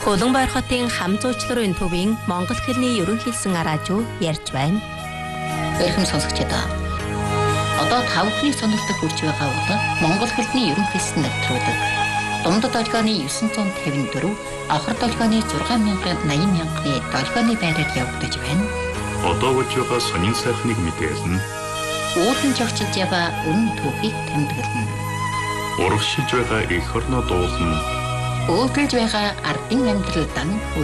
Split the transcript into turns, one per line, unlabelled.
Улаанбаяр хотын хам зуучларын төвийн монгол хэлний ерөнхийлсэн араажуу ярьж байна.
Эрхэм сонсогчдоо. Одоо тавхны сонирхолтой хүрч байгаа бол монгол хэлний ерөнхийлсэн нэвтрүүлэг. Дундад долгионы 954, авхар долгионы 6,80,000-ны долгионы байраар явагдаж байна.
Одоо болж байгаа сонин сайхныг мэдээлнэ.
Уулын жогчж яваа үнэн түүхийг тэмдэглэнэ.
Урагшилж байгаа эх орноо дуулна.
Өөдөлж байгаа ардын амьдрал дан